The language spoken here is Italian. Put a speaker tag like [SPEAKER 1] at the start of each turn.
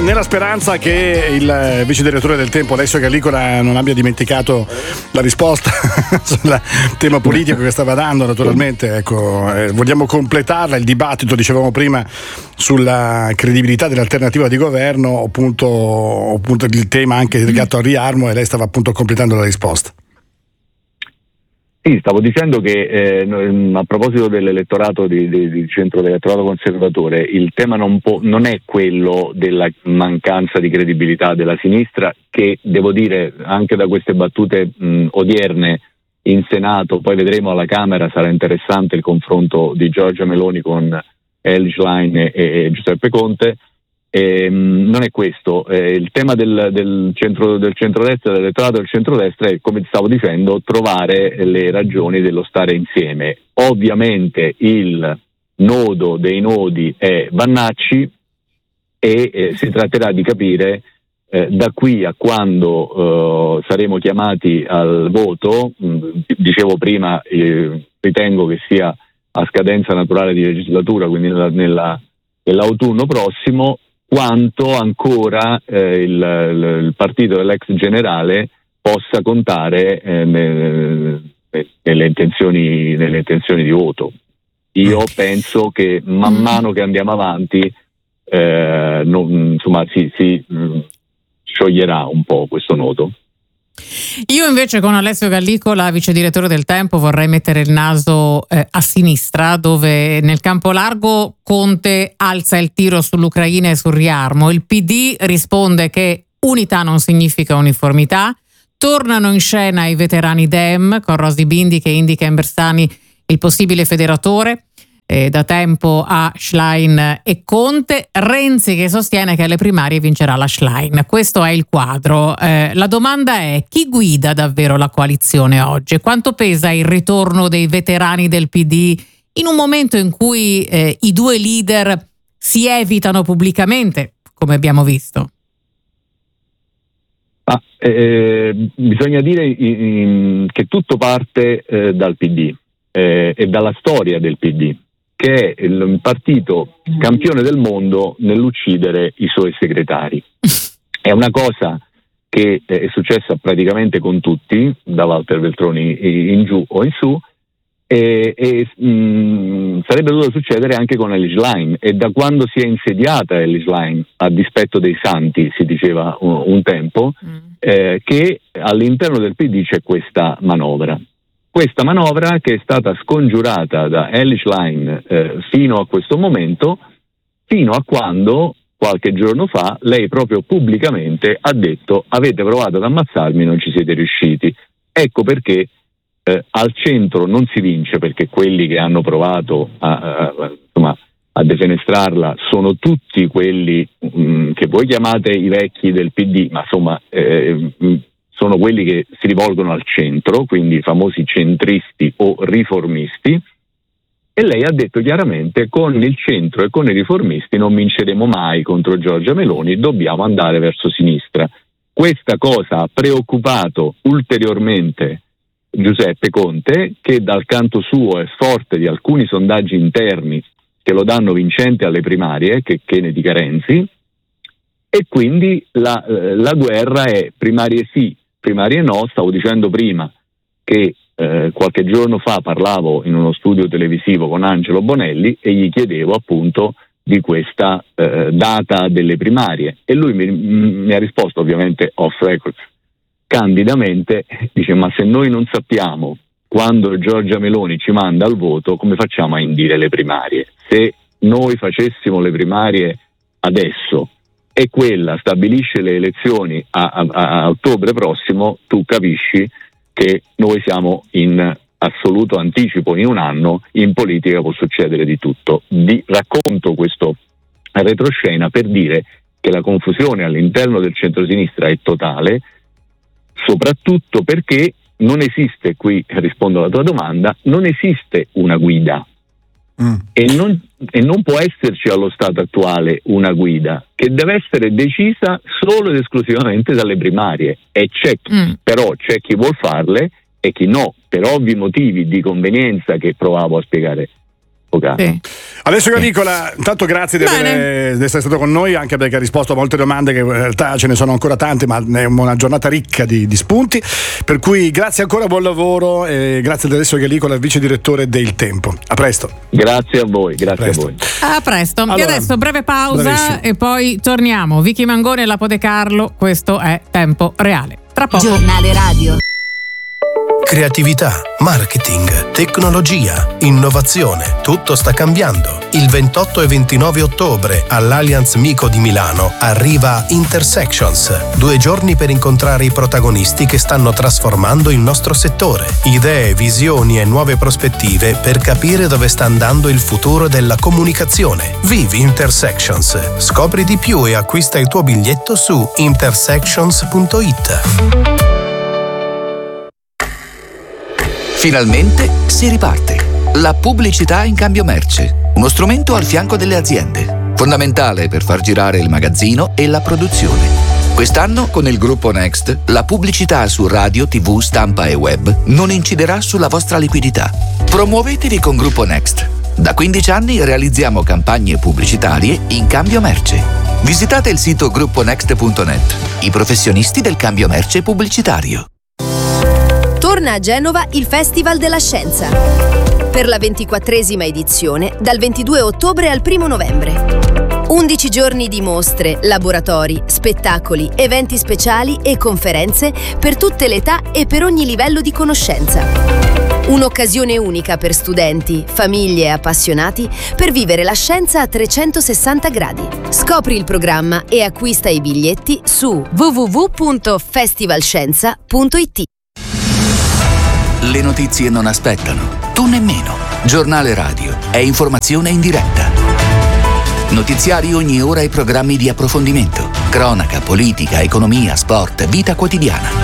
[SPEAKER 1] nella speranza che il vice direttore del Tempo Alessio Gallicola non abbia dimenticato la risposta sul tema politico che stava dando, naturalmente, ecco, vogliamo completarla, il dibattito, dicevamo prima, sulla credibilità dell'alternativa di governo, appunto il tema anche legato al riarmo, e lei stava appunto completando la risposta.
[SPEAKER 2] Sì, stavo dicendo che a proposito dell'elettorato di centro, dell'elettorato conservatore, il tema non è quello della mancanza di credibilità della sinistra, che devo dire anche da queste battute odierne in Senato, poi vedremo alla Camera, sarà interessante il confronto di Giorgia Meloni con Elly Schlein e Giuseppe Conte. Non è questo, il tema del centrodestra, dell'elettorato del centrodestra è, come ti stavo dicendo, trovare le ragioni dello stare insieme. Ovviamente il nodo dei nodi è Vannacci e si tratterà di capire da qui a quando saremo chiamati al voto. Dicevo prima, ritengo che sia a scadenza naturale di legislatura, quindi nell'autunno prossimo, quanto ancora il partito dell'ex generale possa contare nelle intenzioni di voto. Io penso che man mano che andiamo avanti si scioglierà un po' questo nodo.
[SPEAKER 3] Io invece con Alessio Gallicola, vice direttore del Tempo, vorrei mettere il naso a sinistra, dove nel campo largo Conte alza il tiro sull'Ucraina e sul riarmo. Il PD risponde che unità non significa uniformità. Tornano in scena i veterani Dem, con Rosy Bindi che indica in Bersani il possibile federatore. Da Tempo a Schlein e Conte, Renzi che sostiene che alle primarie vincerà la Schlein. Questo è il quadro. La domanda è: chi guida davvero la coalizione oggi? Quanto pesa il ritorno dei veterani del PD in un momento in cui i due leader si evitano pubblicamente, come abbiamo visto?
[SPEAKER 2] Bisogna dire che tutto parte dal PD e dalla storia del PD, che è il partito campione del mondo nell'uccidere i suoi segretari. È una cosa che è successa praticamente con tutti, da Walter Veltroni in giù o in su, e sarebbe dovuto succedere anche con Elly Schlein, e da quando si è insediata Elly Schlein, a dispetto dei santi, si diceva un tempo, che all'interno del PD c'è questa manovra. Questa manovra che è stata scongiurata da Elly Schlein fino a questo momento, fino a quando qualche giorno fa lei proprio pubblicamente ha detto: avete provato ad ammazzarmi, non ci siete riusciti. Ecco perché al centro non si vince, perché quelli che hanno provato a defenestrarla sono tutti quelli che voi chiamate i vecchi del PD, ma insomma sono quelli che si rivolgono al centro, quindi i famosi centristi o riformisti, e lei ha detto chiaramente: con il centro e con i riformisti non vinceremo mai contro Giorgia Meloni, dobbiamo andare verso sinistra. Questa cosa ha preoccupato ulteriormente Giuseppe Conte, che dal canto suo è forte di alcuni sondaggi interni che lo danno vincente alle primarie, che ne dica Renzi, e quindi la guerra è primarie sì, primarie no. Stavo dicendo prima che qualche giorno fa parlavo in uno studio televisivo con Angelo Bonelli e gli chiedevo appunto di questa data delle primarie, e lui mi ha risposto, ovviamente off record, candidamente, dice: ma se noi non sappiamo quando Giorgia Meloni ci manda al voto, come facciamo a indire le primarie? Se noi facessimo le primarie adesso e quella stabilisce le elezioni a ottobre prossimo, tu capisci che noi siamo in assoluto anticipo. In un anno in politica può succedere di tutto. Racconto questo retroscena per dire che la confusione all'interno del centrosinistra è totale, soprattutto perché non esiste, qui rispondo alla tua domanda, non esiste una guida. E non può esserci allo stato attuale una guida, che deve essere decisa solo ed esclusivamente dalle primarie, e però c'è chi vuol farle e chi no, per ovvi motivi di convenienza che provavo a spiegare all'epoca.
[SPEAKER 3] Sì.
[SPEAKER 1] Alessio Gallicola, intanto grazie di essere stato con noi, anche perché ha risposto a molte domande che in realtà ce ne sono ancora tante, ma è una giornata ricca di spunti, per cui grazie ancora, buon lavoro e grazie ad Alessio Gallicola, vice direttore del Tempo. A presto.
[SPEAKER 2] Grazie a voi, grazie a voi.
[SPEAKER 3] A presto.
[SPEAKER 1] Allora,
[SPEAKER 3] e adesso breve pausa,
[SPEAKER 1] bravissimo.
[SPEAKER 3] e poi torniamo. Vicky Mangone e Lapo De Carlo, questo è Tempo Reale. Tra poco.
[SPEAKER 4] Giornale radio.
[SPEAKER 5] Creatività, marketing, tecnologia, innovazione, tutto sta cambiando. Il 28 e 29 ottobre all'Allianz Mico di Milano arriva Intersections, 2 giorni per incontrare i protagonisti che stanno trasformando il nostro settore. Idee, visioni e nuove prospettive per capire dove sta andando il futuro della comunicazione. Vivi Intersections, scopri di più e acquista il tuo biglietto su intersections.it.
[SPEAKER 6] Finalmente si riparte. La pubblicità in cambio merce, uno strumento al fianco delle aziende, fondamentale per far girare il magazzino e la produzione. Quest'anno con il gruppo Next, la pubblicità su radio, TV, stampa e web non inciderà sulla vostra liquidità. Promuovetevi con Gruppo Next. Da 15 anni realizziamo campagne pubblicitarie in cambio merce. Visitate il sito grupponext.net, i professionisti del cambio merce pubblicitario.
[SPEAKER 4] Torna a Genova il Festival della Scienza. Per la 24esima edizione, dal 22 ottobre al 1 novembre. 11 giorni di mostre, laboratori, spettacoli, eventi speciali e conferenze per tutte le età e per ogni livello di conoscenza. Un'occasione unica per studenti, famiglie e appassionati per vivere la scienza a 360 gradi. Scopri il programma e acquista i biglietti su www.festivalscienza.it.
[SPEAKER 6] Le notizie non aspettano, tu nemmeno. Giornale radio è informazione in diretta. Notiziari ogni ora e programmi di approfondimento. Cronaca, politica, economia, sport, vita quotidiana.